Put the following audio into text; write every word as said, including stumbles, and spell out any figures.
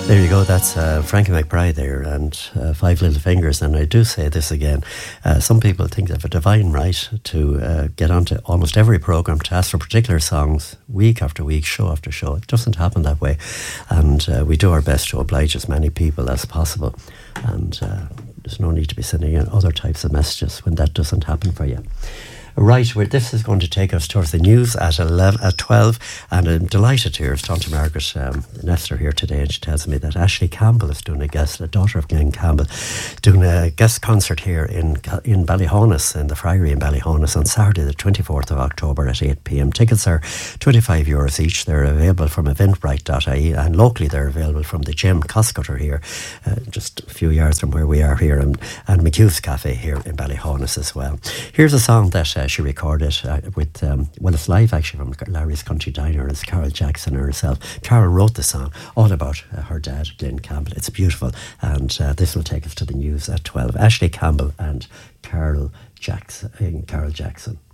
There you go, that's uh, Frankie McBride there and uh, Five Little Fingers. And I do say this again, uh, some people think they have a divine right to uh, get onto almost every programme to ask for particular songs week after week, show after show. It doesn't happen that way, and uh, we do our best to oblige as many people as possible, and uh, there's no need to be sending in other types of messages when that doesn't happen for you. Right, well, this is going to take us towards the news at eleven, at twelve, and I'm delighted to hear Tante Margaret um, Nestor here today, and she tells me that Ashley Campbell is doing a guest, the daughter of Glenn Campbell, doing a guest concert here in in Ballyhonus, in the Friary in Ballyhonus, on Saturday the twenty-fourth of October at eight p.m. Tickets are twenty-five euros each. They're available from eventbrite dot I E, and locally they're available from the Gem Coscutter here, uh, just a few yards from where we are here, and, and McHugh's Cafe here in Ballyhonus as well. Here's a song that uh, she recorded uh, with, um, well, it's live actually from Larry's Country Diner. It's Carol Jackson herself. Carol wrote the song all about uh, her dad, Glenn Campbell. It's beautiful, and uh, this will take us to the news at twelve. Ashley Campbell and Carol Jackson. Uh, Carol Jackson.